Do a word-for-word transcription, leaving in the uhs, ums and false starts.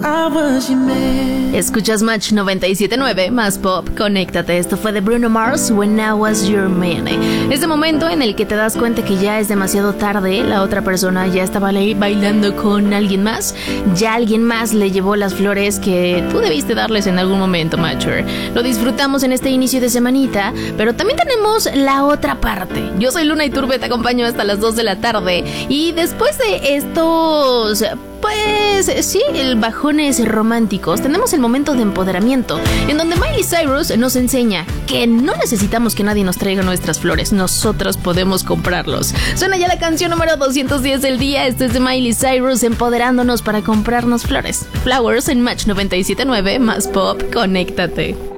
Escuchas Match noventa y siete punto nueve, más pop, conéctate. Esto fue de Bruno Mars, When I Was Your Man. Este momento en el que te das cuenta que ya es demasiado tarde, la otra persona ya estaba ahí bailando con alguien más, ya alguien más le llevó las flores que tú debiste darles en algún momento, Matcher. Lo disfrutamos en este inicio de semanita, pero también tenemos la otra parte. Yo soy Luna Iturbe, te acompaño hasta las dos de la tarde, y después de estos... pues sí, el bajones románticos, tenemos el momento de empoderamiento, en donde Miley Cyrus nos enseña que no necesitamos que nadie nos traiga nuestras flores, nosotros podemos comprarlos. Suena ya la canción número doscientos diez del día. Esto es de Miley Cyrus empoderándonos para comprarnos flores. Flowers en Match noventa y siete punto nueve, más pop, conéctate.